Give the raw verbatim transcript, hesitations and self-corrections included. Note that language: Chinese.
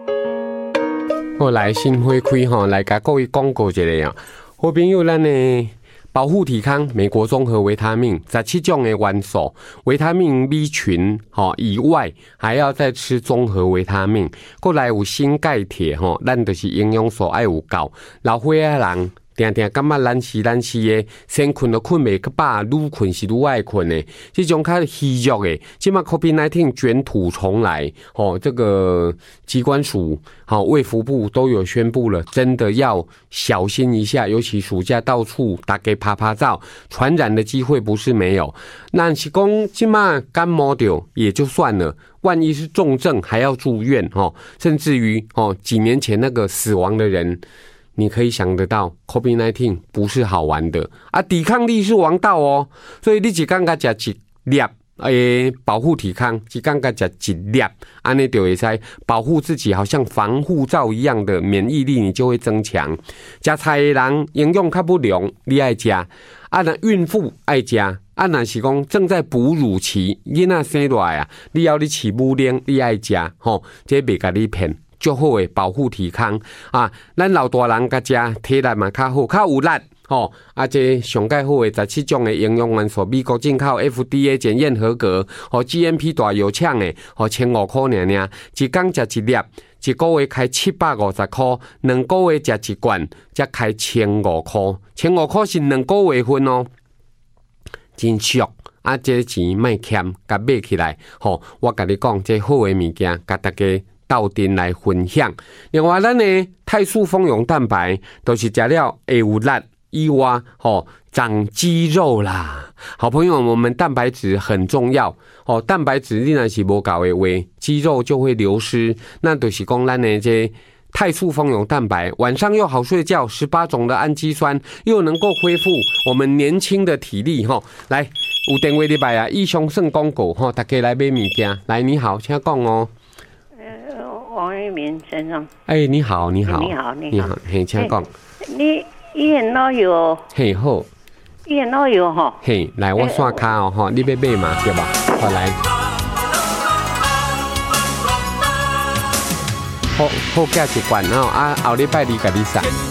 我来先回馈吼，来甲各位广告一下啊。好朋友，咱呢保护体康美国综合维他命，十七种的元素，维他命 B 群吼以外，还要再吃综合维他命。过来有锌、钙、铁吼，咱就是营养素爱有够。老岁仔人定定感觉懒死懒死的，先困就困袂饱，愈困是愈爱困的。这种较虚弱的，即马 COVID 十九 卷土重来，哦，这个机关署、好、哦、卫福部都有宣布了，真的要小心一下。尤其暑假到处大家拍拍照，传染的机会不是没有。那是讲即马感冒掉也就算了。万一是重症还要住院哦，甚至于哦几年前那个死亡的人。你可以想得到 COVID 十九 不是好玩的啊，抵抗力是王道哦，所以你一天甲食一粒诶保护体康，一天甲食一粒，安尼就会使保护自己，好像防护罩一样的免疫力，你就会增强。食菜的人营养较不良，你爱食；啊，那孕妇爱食。啊，若是讲正在哺乳期，囡仔生落来啊，你要你饲母奶，你爱食吼，这袂甲你骗。足好的保护体康啊！咱老大人甲食体力嘛较好，较有力吼。啊，这上介好的十七种的营养元素，美国进口 F D A 检验合格，吼 G M P 大有厂的，吼千五块尔尔，一天食一粒，一个月开七百五十块，两个月食一罐，才开千五块，千五块是两个月份哦，真俗。啊，这钱莫欠，甲买起来，吼！我甲你讲，这好的物件，甲大家。斗阵来分享。另外，咱的泰素蜂蛹蛋白都是食了会有力以外，吼长肌肉啦。好朋友，我们蛋白质很重要哦。蛋白质你若是无够的话，肌肉就会流失。那就是讲咱的这泰素蜂蛹蛋白，晚上又好睡觉，十八种的氨基酸又能够恢复我们年轻的体力哈。来，有电话礼拜啊，以上算广告哈，大家来买物件。来，你好，请讲哦。 王玉民先生， 哎、欸，你好，你好， 你好，你好， 你好，嘿，请讲。 你医院都有， 嘿好， 医院都有哈。 嘿，来我刷卡哦，哈，你要买嘛，对吧？好来，好好加一罐哦，啊，后礼拜你甲你送。